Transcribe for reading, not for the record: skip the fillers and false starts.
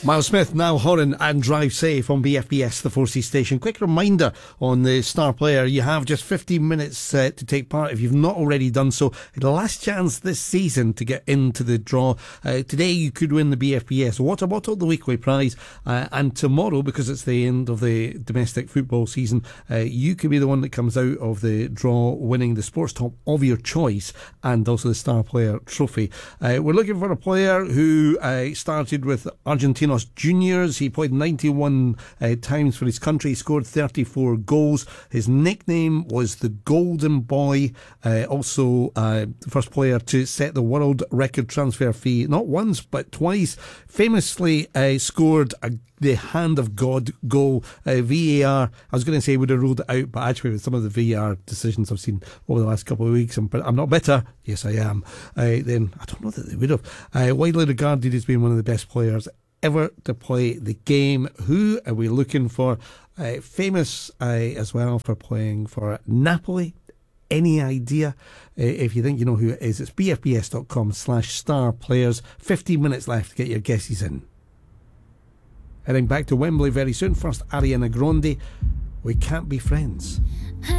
Miles Smith, Niall Horan and Drive Safe on BFBS, the 4C station. Quick reminder on the Star Player, you have just 15 minutes to take part if you've not already done so. The last chance this season to get into the draw. Today you could win the BFBS Water Bottle, the weekly prize, and tomorrow, because it's the end of the domestic football season, you could be the one that comes out of the draw winning the Sports Top of your choice and also the Star Player trophy. We're looking for a player who started with Argentinos Juniors. He played 91 times for his country. He scored 34 goals. His nickname was the Golden Boy. Also, the first player to set the world record transfer fee, not once but twice. Famously scored the Hand of God goal. VAR, I was going to say would have ruled it out, but actually with some of the VAR decisions I've seen over the last couple of weeks, I'm not bitter. Yes, I am. Then I don't know that they would have. Widely regarded as being one of the best players ever to play the game. Who are we looking for? Famous as well for playing for Napoli. Any idea? If you think you know who it is, it's bfbs.com/star players. 15 minutes left to get your guesses in. Heading back to Wembley very soon. First, Ariana Grande, We Can't Be Friends.